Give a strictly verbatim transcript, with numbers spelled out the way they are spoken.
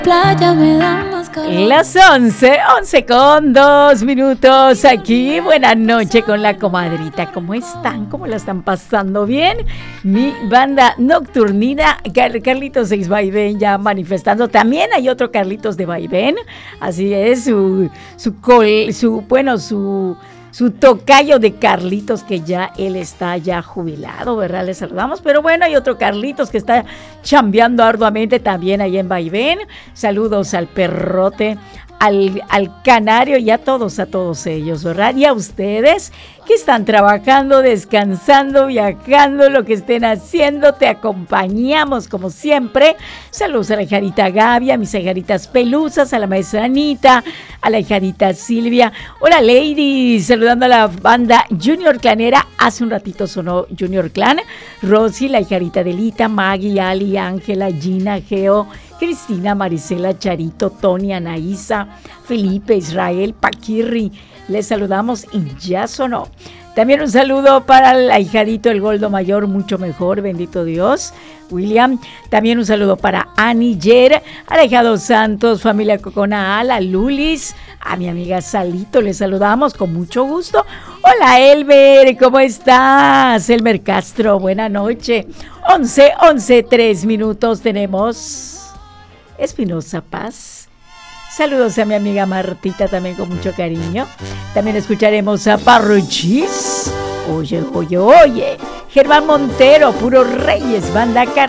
Playa me da más calor. Las once, once con dos minutos aquí. Buenas noches con la comadrita. ¿Cómo están? ¿Cómo la están pasando? ¿Bien? Mi banda nocturnina, Car- Carlitos Seis Vaivén ya manifestando. También hay otro Carlitos de Vaivén. Así es, su, su, col, su bueno, su... su tocayo de Carlitos, que ya él está ya jubilado, ¿verdad? Le saludamos, pero bueno, hay otro Carlitos que está chambeando arduamente también ahí en Vaivén. Saludos al perrote, al, al canario y a todos, a todos ellos, ¿verdad? Y a ustedes que están trabajando, descansando, viajando, lo que estén haciendo, te acompañamos como siempre. Saludos a la hijarita Gaby, a mis hijaritas Pelusas, a la maestra Anita, a la hijarita Silvia. Hola, ladies, saludando a la banda Junior Clanera. Hace un ratito sonó Junior Clan. Rosy, la hijarita Delita, Maggie, Ali, Ángela, Gina, Geo, Cristina, Marisela, Charito, Tony, Anaísa, Felipe, Israel, Paquirri. Les saludamos y ya sonó. También un saludo para el ahijadito, el Goldo Mayor, mucho mejor, bendito Dios, William. También un saludo para Annie Yer, al ahijado Santos, familia Cocona, a la Lulis, a mi amiga Salito, les saludamos con mucho gusto. Hola Elmer, ¿cómo estás? Elmer Castro, buena noche. once, once, tres minutos tenemos Espinosa Paz. Saludos a mi amiga Martita también con mucho cariño. También escucharemos a Parrochis. Oye, oye, oye. Germán Montero, Puro Reyes, Banda Carta.